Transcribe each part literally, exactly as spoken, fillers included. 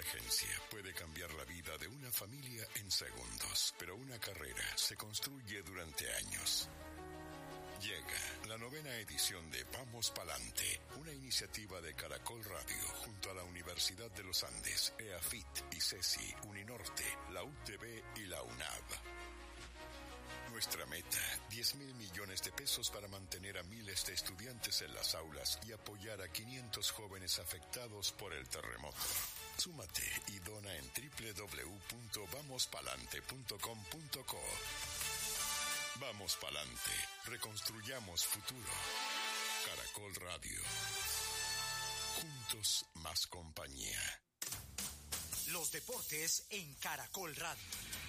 emergencia puede cambiar la vida de una familia en segundos, pero una carrera se construye durante años. Llega la novena edición de Vamos Palante, una iniciativa de Caracol Radio junto a la Universidad de los Andes, EAFIT, ICESI, Uninorte, la U T B y la UNAV. Nuestra meta, diez mil millones de pesos para mantener a miles de estudiantes en las aulas y apoyar a quinientos jóvenes afectados por el terremoto. Súmate y dona en doble u doble u doble u punto vamos palante punto com punto co. Vamos Palante, reconstruyamos futuro. Caracol Radio. Juntos más compañía. Los deportes en Caracol Radio.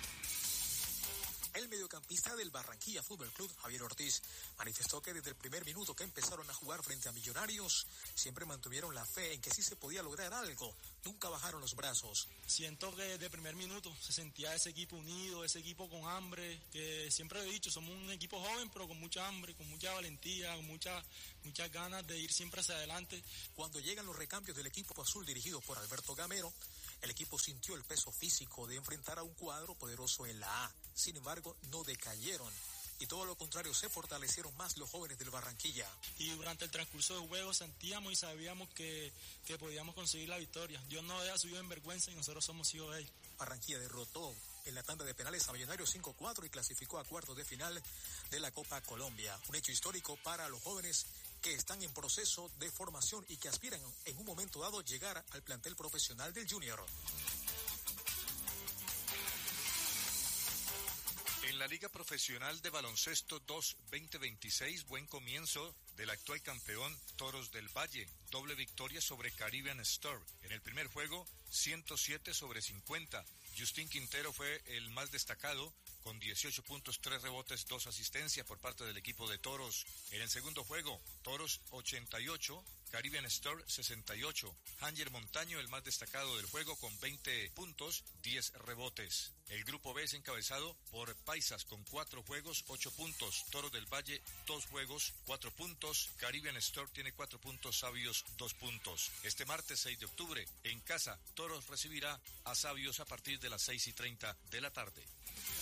El mediocampista del Barranquilla Fútbol Club, Javier Ortiz, manifestó que desde el primer minuto que empezaron a jugar frente a Millonarios, siempre mantuvieron la fe en que sí se podía lograr algo, nunca bajaron los brazos. Siento que desde el primer minuto se sentía ese equipo unido, ese equipo con hambre, que siempre he dicho, somos un equipo joven pero con mucha hambre, con mucha valentía, con mucha, muchas ganas de ir siempre hacia adelante. Cuando llegan los recambios del equipo azul dirigido por Alberto Gamero, el equipo sintió el peso físico de enfrentar a un cuadro poderoso en la A. Sin embargo, no decayeron y todo lo contrario, se fortalecieron más los jóvenes del Barranquilla. Y durante el transcurso del juego sentíamos y sabíamos que, que podíamos conseguir la victoria. Dios no deja suyo en vergüenza y nosotros somos hijos de él. Barranquilla derrotó en la tanda de penales a Millonarios cinco cuatro y clasificó a cuartos de final de la Copa Colombia. Un hecho histórico para los jóvenes que están en proceso de formación y que aspiran en un momento dado llegar al plantel profesional del Junior. En la Liga Profesional de Baloncesto dos veinte veintiséis, buen comienzo del actual campeón Toros del Valle. Doble victoria sobre Caribbean Store. En el primer juego, ciento siete sobre cincuenta. Justin Quintero fue el más destacado, con dieciocho puntos, tres rebotes, dos asistencias por parte del equipo de Toros. En el segundo juego, Toros ochenta y ocho, Caribbean Store sesenta y ocho. Ángel Montaño, el más destacado del juego, con veinte puntos, diez rebotes. El grupo B es encabezado por Paisas con cuatro juegos, ocho puntos. Toros del Valle, dos juegos, cuatro puntos. Caribbean Store tiene cuatro puntos, Sabios, dos puntos. Este martes seis de octubre, en casa, Toros recibirá a Sabios a partir de las seis y treinta de la tarde.